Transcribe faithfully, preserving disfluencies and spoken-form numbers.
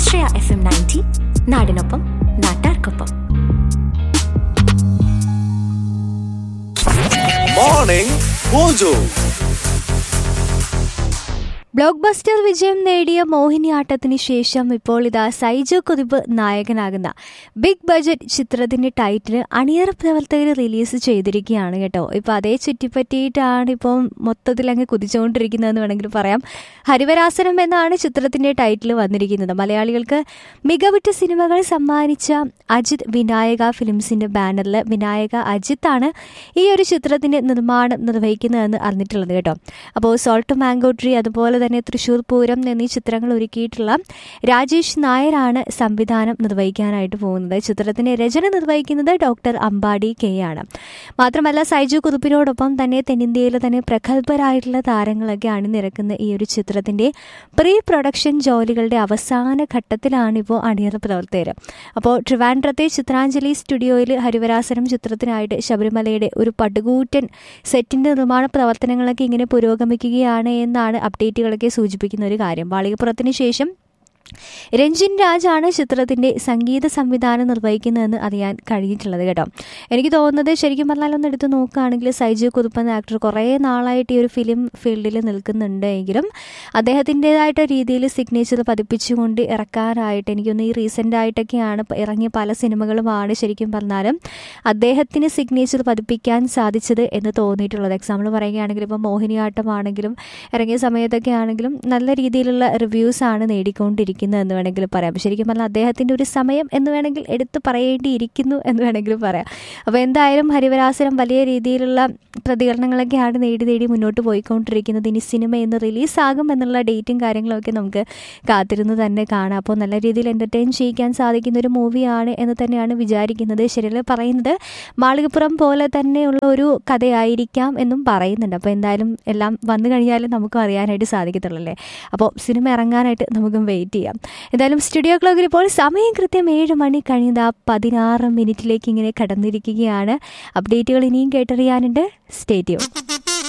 ആശ്രയ F M ninety, നാടിനൊപ്പം നാട്ടാർക്കൊപ്പം. Morning mojo. Block buster വിജയം നേടിയ മോഹിനിയാട്ടത്തിന് ശേഷം ഇപ്പോൾ ഇതാ സൈജു കുതിപ്പ് നായകനാകുന്ന ബിഗ് ബഡ്ജറ്റ് ചിത്രത്തിന്റെ ടൈറ്റിൽ അണിയറ പ്രവർത്തകർ റിലീസ് ചെയ്തിരിക്കുകയാണ് കേട്ടോ. ഇപ്പോൾ അതേ ചുറ്റിപ്പറ്റിയിട്ടാണ് ഇപ്പോൾ മൊത്തത്തിൽ അങ്ങ് കുതിച്ചുകൊണ്ടിരിക്കുന്നതെന്ന് വേണമെങ്കിൽ പറയാം. ഹരിവരാസനം എന്നാണ് ചിത്രത്തിന്റെ ടൈറ്റിൽ വന്നിരിക്കുന്നത്. മലയാളികൾക്ക് മികവുറ്റ സിനിമകൾ സമ്മാനിച്ച അജിത് വിനായക ഫിലിംസിന്റെ ബാനറിൽ വിനായക അജിത്താണ് ഈ ഒരു ചിത്രത്തിന്റെ നിർമ്മാണം നിർവഹിക്കുന്നതെന്ന് അറിഞ്ഞിട്ടുള്ളത് കേട്ടോ. അപ്പോൾ സോൾട്ട് മാംഗോ ട്രീ, അതുപോലെ തന്നെ തൃശ്ശൂർ പൂരം എന്നീ ചിത്രങ്ങൾ ഒരുക്കിയിട്ടുള്ള രാജേഷ് നായരാണ് സംവിധാനം നിർവഹിക്കാനായിട്ട് പോകുന്നത്. ചിത്രത്തിന്റെ രചന നിർവഹിക്കുന്നത് ഡോക്ടർ അമ്പാടി കെ ആണ്. മാത്രമല്ല സൈജു കുറുപ്പിനോടൊപ്പം തന്നെ തെന്നിന്ത്യയിലെ തന്നെ പ്രഗത്ഭരായിട്ടുള്ള താരങ്ങളൊക്കെ അണിനിരക്കുന്ന ഈ ഒരു ചിത്രത്തിന്റെ പ്രീ പ്രൊഡക്ഷൻ ജോലികളുടെ അവസാന ഘട്ടത്തിലാണ് ഇപ്പോൾ അണിയറ പ്രവർത്തകർ. അപ്പോൾ ട്രിവാൻഡ്രത്തെ ചിത്രാഞ്ജലി സ്റ്റുഡിയോയിൽ ഹരിവരാസനം ചിത്രത്തിനായിട്ട് ശബരിമലയുടെ ഒരു പടുകൂറ്റൻ സെറ്റിന്റെ നിർമ്മാണ പ്രവർത്തനങ്ങളൊക്കെ ഇങ്ങനെ പുരോഗമിക്കുകയാണ് എന്നാണ് അപ്ഡേറ്റുകളൊക്കെ സൂചിപ്പിക്കുന്ന ഒരു കാര്യം. വാളികപ്പുറത്തിന് ശേഷം രഞ്ജിൻ രാജാണ് ചിത്രത്തിന്റെ സംഗീത സംവിധാനം നിർവഹിക്കുന്നതെന്ന് അറിയാൻ കഴിഞ്ഞിട്ടുള്ളത് കേട്ടോ. എനിക്ക് തോന്നുന്നത് ശരിക്കും പറഞ്ഞാൽ ഒന്ന് എടുത്ത് നോക്കുകയാണെങ്കിൽ സൈജു കുറുപ്പ് എന്ന ആക്ടർ കുറേ നാളായിട്ട് ഈ ഒരു ഫിലിം ഫീൽഡിൽ നിൽക്കുന്നുണ്ട് എങ്കിലും അദ്ദേഹത്തിൻ്റെതായിട്ട് രീതിയിൽ സിഗ്നേച്ചർ പതിപ്പിച്ചുകൊണ്ട് ഇറക്കാനായിട്ട് എനിക്കൊന്ന് ഈ റീസെൻ്റ് ആയിട്ടൊക്കെയാണ് ഇറങ്ങിയ പല സിനിമകളുമാണ് ശരിക്കും പറഞ്ഞാലും അദ്ദേഹത്തിന് സിഗ്നേച്ചർ പതിപ്പിക്കാൻ സാധിച്ചത് എന്ന് തോന്നിയിട്ടുള്ളത്. എക്സാമ്പിൾ പറയുകയാണെങ്കിൽ ഇപ്പോൾ മോഹിനിയാട്ടമാണെങ്കിലും ഇറങ്ങിയ സമയത്തൊക്കെ ആണെങ്കിലും നല്ല രീതിയിലുള്ള റിവ്യൂസാണ് നേടിക്കൊണ്ടിരിക്കുന്നത് എന്ന് വേണമെങ്കിൽ പറയാം. ശരിക്കും പറഞ്ഞാൽ അദ്ദേഹത്തിൻ്റെ ഒരു സമയം എന്ന് വേണമെങ്കിൽ എടുത്ത് പറയേണ്ടിയിരിക്കുന്നു എന്ന് വേണമെങ്കിൽ പറയാം. അപ്പോൾ എന്തായാലും ഹരിവരാസനം വലിയ രീതിയിലുള്ള പ്രതികരണങ്ങളൊക്കെയാണ് നേടി നേടി മുന്നോട്ട് പോയിക്കൊണ്ടിരിക്കുന്നത്. ഇനി സിനിമ എന്ന് റിലീസാകും എന്നുള്ള ഡേറ്റും കാര്യങ്ങളൊക്കെ നമുക്ക് കാത്തിരുന്ന് തന്നെ കാണാം. അപ്പോൾ നല്ല രീതിയിൽ എൻ്റർടൈൻ ചെയ്യിക്കാൻ സാധിക്കുന്ന ഒരു മൂവിയാണ് എന്ന് തന്നെയാണ് വിചാരിക്കുന്നത്. ശരിയല്ല പറയുന്നത് മാളികപ്പുറം പോലെ തന്നെയുള്ള ഒരു കഥയായിരിക്കാം എന്നും പറയുന്നുണ്ട്. അപ്പോൾ എന്തായാലും എല്ലാം വന്നു കഴിഞ്ഞാലും നമുക്ക് അറിയാനായിട്ട് സാധിക്കത്തുള്ളല്ലേ. അപ്പോൾ സിനിമ ഇറങ്ങാനായിട്ട് നമുക്കും വെയിറ്റ് ചെയ്യാം. എന്തായാലും സ്റ്റുഡിയോ ക്ലോക്കിൽ ഇപ്പോൾ സമയം കൃത്യം ഏഴ് മണി കഴിഞ്ഞത് ആ പതിനാറ് മിനിറ്റിലേക്ക് ഇങ്ങനെ കടന്നിരിക്കുകയാണ്. അപ്ഡേറ്റുകൾ ഇനിയും കേട്ടറിയാനുണ്ട്. Stay tune.